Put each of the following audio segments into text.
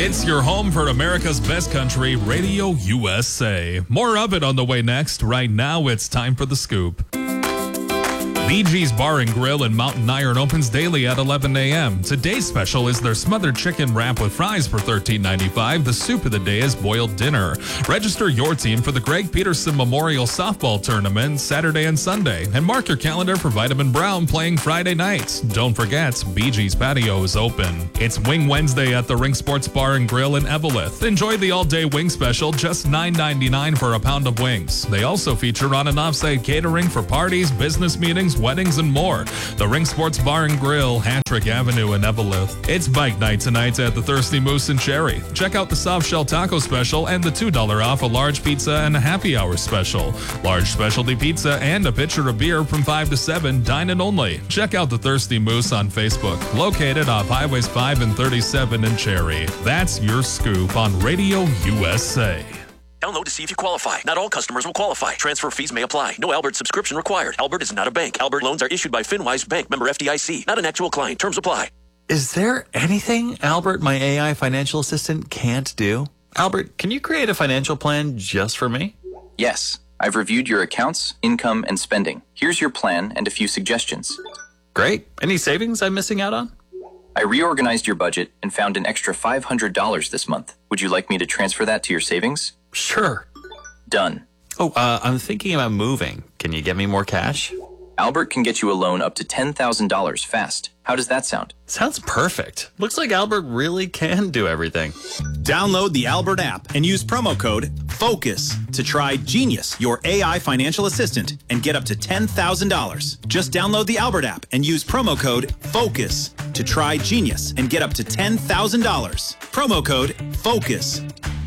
It's your home for America's best country, Radio USA. More of it on the way next. Right now, it's time for The Scoop. BG's Bar and Grill in Mountain Iron opens daily at 11 a.m. Today's special is their smothered chicken wrap with fries for $13.95. The soup of the day is boiled dinner. Register your team for the Greg Peterson Memorial Softball Tournament Saturday and Sunday. And mark your calendar for Vitamin Brown playing Friday nights. Don't forget, BG's Patio is open. It's Wing Wednesday at the Ring Sports Bar and Grill in Eveleth. Enjoy the all-day wing special, just $9.99 for a pound of wings. They also feature on and off-site catering for parties, business meetings, weddings, and more. The Ring Sports Bar and Grill, Hattrick Avenue in Eveleth. It's bike night tonight at the Thirsty Moose in Cherry. Check out the soft shell taco special and the $2 off a large pizza and a happy hour special. Large specialty pizza and a pitcher of beer from 5 to 7, dine-in only. Check out the Thirsty Moose on Facebook, located off Highways 5 and 37 in Cherry. That's your scoop on Radio USA. Download to see if you qualify. Not all customers will qualify. Transfer fees may apply. No Albert subscription required. Albert is not a bank. Albert loans are issued by FinWise Bank, member FDIC. Not an actual client. Terms apply. Is there anything Albert, my AI financial assistant, can't do? Albert, can you create a financial plan just for me? Yes. I've reviewed your accounts, income, and spending. Here's your plan and a few suggestions. Great. Any savings I'm missing out on? I reorganized your budget and found an extra $500 this month. Would you like me to transfer that to your savings? Sure. Done. Oh, I'm thinking about moving. Can you get me more cash? Albert can get you a loan up to $10,000 fast. How does that sound? Sounds perfect. Looks like Albert really can do everything. Download the Albert app and use promo code FOCUS to try Genius, your AI financial assistant, and get up to $10,000. Just download the Albert app and use promo code FOCUS to try Genius and get up to $10,000. Promo code FOCUS.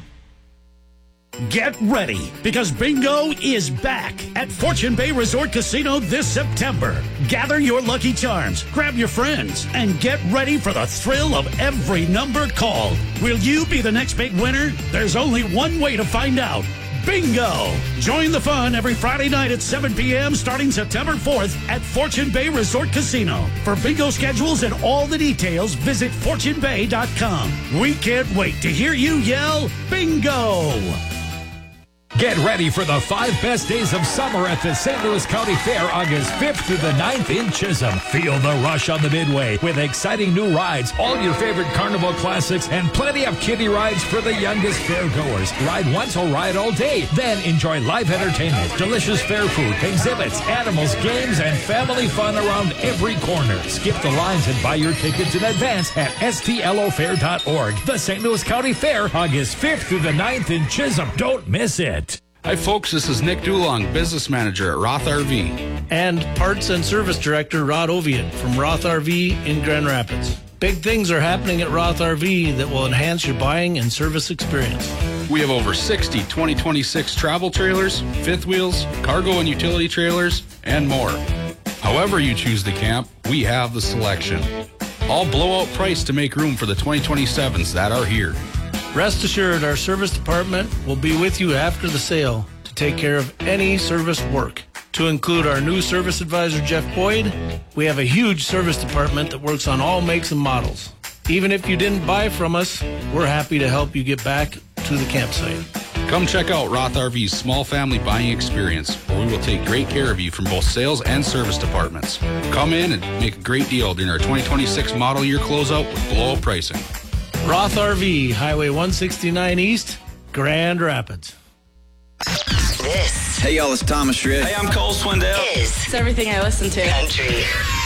Get ready, because bingo is back at Fortune Bay Resort Casino this September. Gather your lucky charms, grab your friends, and get ready for the thrill of every number called. Will you be the next big winner? There's only one way to find out. Bingo! Join the fun every Friday night at 7 p.m. starting September 4th at Fortune Bay Resort Casino. For bingo schedules and all the details, visit FortuneBay.com. We can't wait to hear you yell, Bingo! Get ready for the 5 best days of summer at the St. Louis County Fair, August 5th through the 9th in Chisholm. Feel the rush on the Midway with exciting new rides, all your favorite carnival classics, and plenty of kiddie rides for the youngest fairgoers. Ride once or ride all day. Then enjoy live entertainment, delicious fair food, exhibits, animals, games, and family fun around every corner. Skip the lines and buy your tickets in advance at stlofair.org. The St. Louis County Fair, August 5th through the 9th in Chisholm. Don't miss it. Hi folks, this is Nick Dulong, Business Manager at Roth RV. And Parts and Service Director Rod Ovian from Roth RV in Grand Rapids. Big things are happening at Roth RV that will enhance your buying and service experience. We have over 60 2026 travel trailers, fifth wheels, cargo and utility trailers, and more. However you choose to camp, we have the selection. All blowout price to make room for the 2027s that are here. Rest assured, our service department will be with you after the sale to take care of any service work. To include our new service advisor, Jeff Boyd, we have a huge service department that works on all makes and models. Even if you didn't buy from us, we're happy to help you get back to the campsite. Come check out Roth RV's small family buying experience, where we will take great care of you from both sales and service departments. Come in and make a great deal during our 2026 model year closeout with blowout pricing. Roth RV, Highway 169 East, Grand Rapids. This. Hey, y'all, it's Thomas Rhett. Hey, I'm Cole Swindell. It's everything I listen to. Country.